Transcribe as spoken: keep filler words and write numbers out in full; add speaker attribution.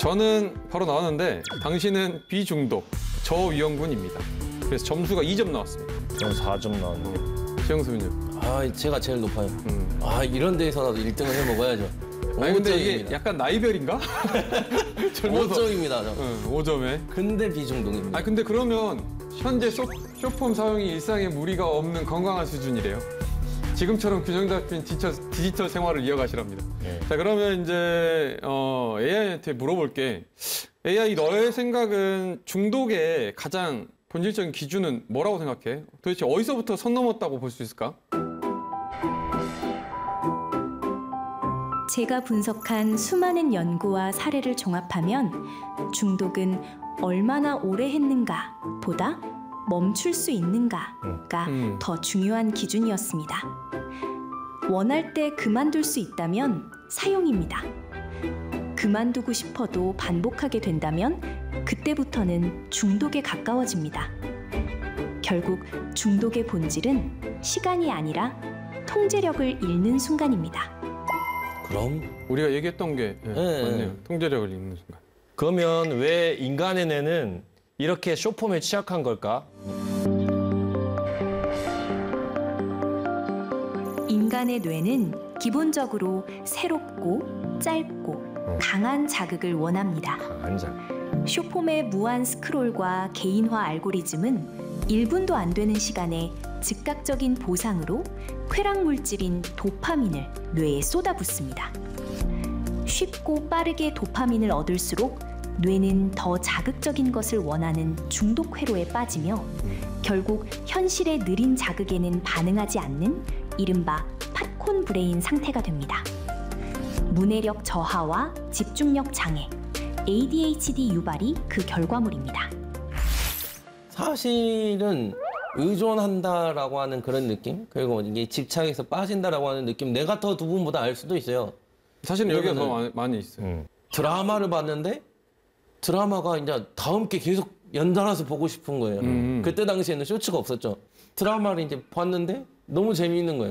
Speaker 1: 저는 바로 나왔는데 당신은 비중독, 저위험군입니다. 그래서 점수가 이 점 나왔습니다.
Speaker 2: 저는 사 점 나왔는데.
Speaker 1: 지영수는요?
Speaker 3: 아, 제가 제일 높아요.
Speaker 1: 음.
Speaker 3: 아, 이런 데서라도 일 등을 해 먹어야죠.
Speaker 1: 아니 근데 이게 약간 나이별인가? 젊어서.
Speaker 3: 오 점입니다. 저.
Speaker 1: 응, 오 점에.
Speaker 3: 근데 비중독입니다.
Speaker 1: 아니 근데 그러면 현재 쇼, 쇼폼 사용이 일상에 무리가 없는 건강한 수준이래요. 지금처럼 균형 잡힌 디지털, 디지털 생활을 이어가시랍니다.
Speaker 2: 네.
Speaker 1: 자 그러면 이제 어, 에이아이한테 물어볼게. 에이아이 너의 생각은 중독의 가장 본질적인 기준은 뭐라고 생각해? 도대체 어디서부터 선 넘었다고 볼 수 있을까?
Speaker 4: 제가 분석한 수많은 연구와 사례를 종합하면 중독은 얼마나 오래 했는가 보다 멈출 수 있는가가
Speaker 1: 음.
Speaker 4: 더 중요한 기준이었습니다. 원할 때 그만둘 수 있다면 사용입니다. 그만두고 싶어도 반복하게 된다면 그때부터는 중독에 가까워집니다. 결국 중독의 본질은 시간이 아니라 통제력을 잃는 순간입니다.
Speaker 3: 그럼
Speaker 1: 우리가 얘기했던 게 네,
Speaker 3: 네.
Speaker 1: 맞네요. 통제력을 잃는 순간.
Speaker 2: 그러면 왜 인간의 뇌는 이렇게 쇼폼에 취약한 걸까?
Speaker 4: 인간의 뇌는 기본적으로 새롭고 짧고 강한 자극을 원합니다.
Speaker 2: 강한 자.
Speaker 4: 쇼폼의 무한 스크롤과 개인화 알고리즘은 일 분도 안 되는 시간에 즉각적인 보상으로 쾌락 물질인 도파민을 뇌에 쏟아붓습니다. 쉽고 빠르게 도파민을 얻을수록 뇌는 더 자극적인 것을 원하는 중독 회로에 빠지며 결국 현실의 느린 자극에는 반응하지 않는 이른바 팝콘 브레인 상태가 됩니다. 문해력 저하와 집중력 장애, 에이디에이치디 유발이 그 결과물입니다.
Speaker 3: 사실은 의존한다라고 하는 그런 느낌, 그리고 이게 집착에서 빠진다라고 하는 느낌, 내가 더 두 분보다 알 수도 있어요.
Speaker 1: 사실은 여기가 더
Speaker 3: 그러면은-
Speaker 1: 많이, 많이 있어요.
Speaker 2: 음.
Speaker 3: 드라마를 봤는데 드라마가 이제 다음 게 계속 연달아서 보고 싶은 거예요.
Speaker 1: 음.
Speaker 3: 그때 당시에는 쇼츠가 없었죠. 드라마를 이제 봤는데 너무 재미있는 거예요.